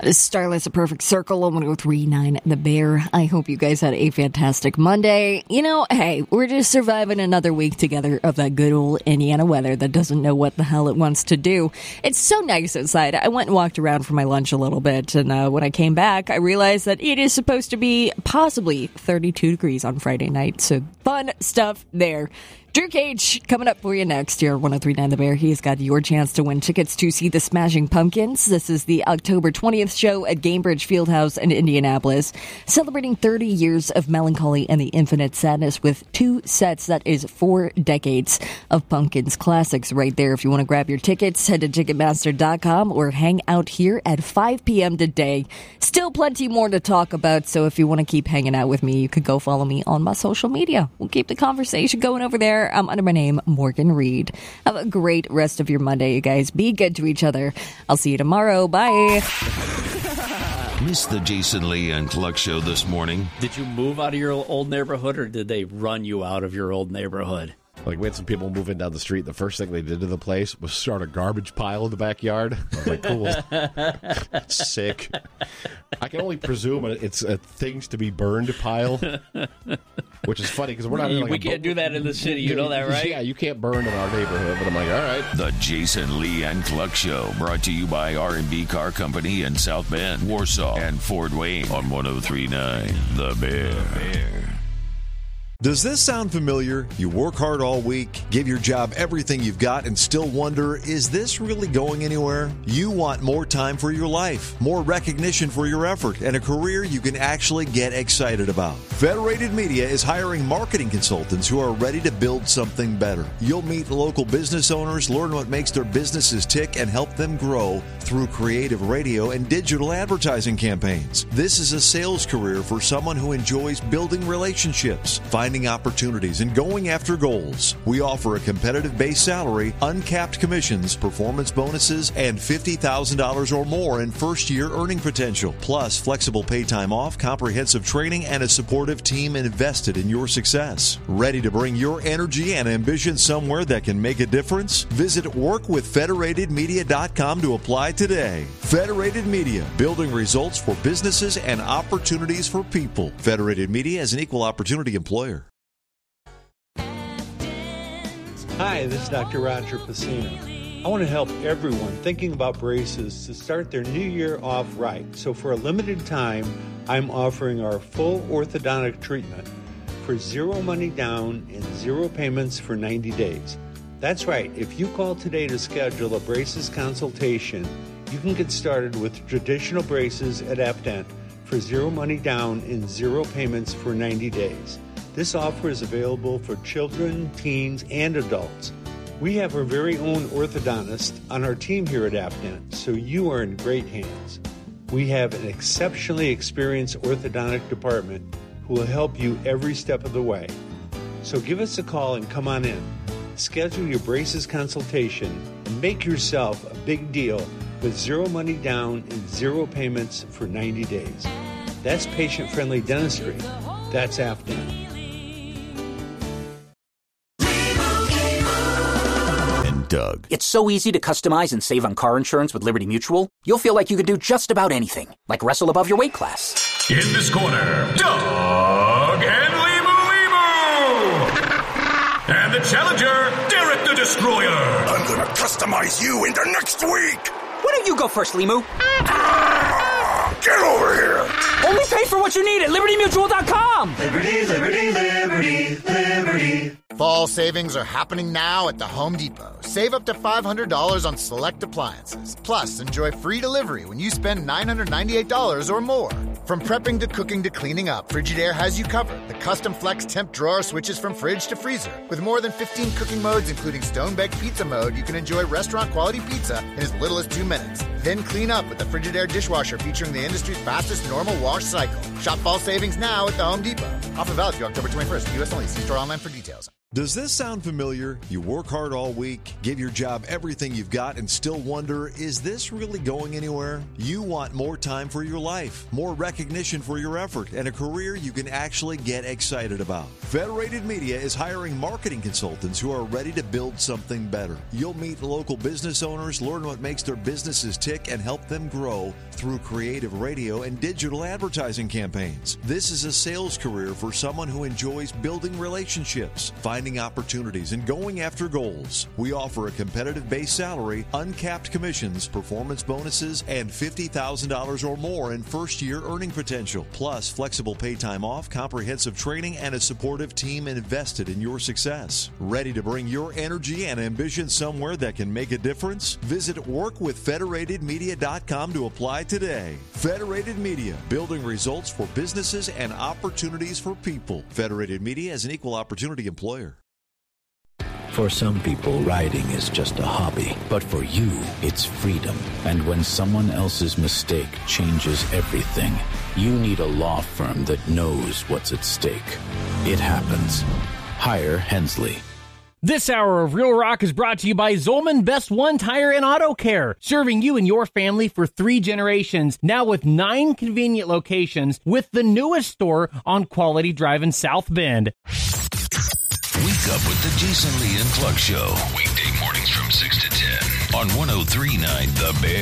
Starless, A Perfect Circle on 103.9 The Bear. I hope you guys had a fantastic Monday. You know, hey, we're just surviving another week together of that good old Indiana weather that doesn't know what the hell it wants to do. It's so nice outside. I went and walked around for my lunch a little bit, and when I came back, I realized that it is supposed to be possibly 32 degrees on Friday night, so fun stuff there. Drew Cage coming up for you next here, 103.9 The Bear. He's got your chance to win tickets to see the Smashing Pumpkins. This is the October 20th show at Gainbridge Fieldhouse in Indianapolis, celebrating 30 years of melancholy and the infinite sadness with 2 sets. That is 4 decades of Pumpkins classics right there. If you want to grab your tickets, head to Ticketmaster.com or hang out here at 5 p.m. today. Still plenty more to talk about, so if you want to keep hanging out with me, you could go follow me on my social media. We'll keep the conversation going over there. I'm under my name, Morgan Reed. Have a great rest of your Monday, you guys. Be good to each other. I'll see you tomorrow. Bye. Missed the Jason Lee and Cluck show this morning? Did you move out of your old neighborhood, or did they run you out of your old neighborhood? Like, we had some people moving down the street. The first thing they did to the place was start a garbage pile in the backyard. I was like, cool. Sick. I can only presume it's a things to be burned pile, which is funny because we're not. We can't do that in the city. You know that, right? Yeah, you can't burn in our neighborhood. But I'm like, all right. The Jason Lee and Cluck show, brought to you by R&B Car Company in South Bend, Warsaw, and Fort Wayne on 103.9 The Bear. Does this sound familiar? You work hard all week, give your job everything you've got, and still wonder, is this really going anywhere? You want more time for your life, more recognition for your effort, and a career you can actually get excited about. Federated Media is hiring marketing consultants who are ready to build something better. You'll meet local business owners, learn what makes their businesses tick, and help them grow through creative radio and digital advertising campaigns. This is a sales career for someone who enjoys building relationships, finding opportunities, and going after goals. We offer a competitive base salary, uncapped commissions, performance bonuses, and $50,000 or more in first-year earning potential, plus flexible pay time off, comprehensive training, and a supportive team invested in your success. Ready to bring your energy and ambition somewhere that can make a difference? Visit workwithfederatedmedia.com to apply today. Federated Media, building results for businesses and opportunities for people. Federated Media is an equal opportunity employer. Hi, this is Dr. Roger Pacino. I want to help everyone thinking about braces to start their new year off right. So for a limited time, I'm offering our full orthodontic treatment for 0 money down and 0 payments for 90 days. That's right. If you call today to schedule a braces consultation, you can get started with traditional braces at Apdent for 0 money down and 0 payments for 90 days. This offer is available for children, teens, and adults. We have our very own orthodontist on our team here at Apdent, so you are in great hands. We have an exceptionally experienced orthodontic department who will help you every step of the way. So give us a call and come on in. Schedule your braces consultation and make yourself a big deal with 0 money down and 0 payments for 90 days. That's patient-friendly dentistry. That's Apdent. Doug. It's so easy to customize and save on car insurance with Liberty Mutual. You'll feel like you can do just about anything, like wrestle above your weight class. In this corner, Doug and Limu. And the challenger, Derek the Destroyer. I'm gonna customize you into next week. Why don't you go first, Limu? Get over here. Only pay for what you need at LibertyMutual.com. Liberty, liberty, liberty, liberty. Fall savings are happening now at the Home Depot. Save up to $500 on select appliances. Plus, enjoy free delivery when you spend $998 or more. From prepping to cooking to cleaning up, Frigidaire has you covered. The custom flex temp drawer switches from fridge to freezer. With more than 15 cooking modes, including stone-baked pizza mode, you can enjoy restaurant-quality pizza in as little as 2 minutes. Then clean up with the Frigidaire dishwasher featuring the industry's fastest normal wash cycle. Shop fall savings now at the Home Depot. Offer valid through October 21st. U.S. only. See store online for details. Does this sound familiar? You work hard all week, give your job everything you've got, and still wonder, is this really going anywhere? You want more time for your life, more recognition for your effort, and a career you can actually get excited about. Federated Media is hiring marketing consultants who are ready to build something better. You'll meet local business owners, learn what makes their businesses tick, and help them grow through creative radio and digital advertising campaigns. This is a sales career for someone who enjoys building relationships, finding opportunities, and going after goals. We offer a competitive base salary, uncapped commissions, performance bonuses, and $50,000 or more in first-year earning potential, plus flexible pay time off, comprehensive training, and a supportive team invested in your success. Ready to bring your energy and ambition somewhere that can make a difference? Visit workwithfederatedmedia.com to apply today. Federated Media, building results for businesses and opportunities for people. Federated Media is an equal opportunity employer. For some people, riding is just a hobby, but for you, it's freedom. And when someone else's mistake changes everything, you need a law firm that knows what's at stake. It happens. Hire Hensley. This hour of Real Rock is brought to you by Zolman Best One Tire and Auto Care, serving you and your family for 3 generations, now with 9 convenient locations, with the newest store on Quality Drive in South Bend. Wake up with the Jason Lee and Clark Show. Weekday mornings from 6 to 10 on 103.9 The Bear.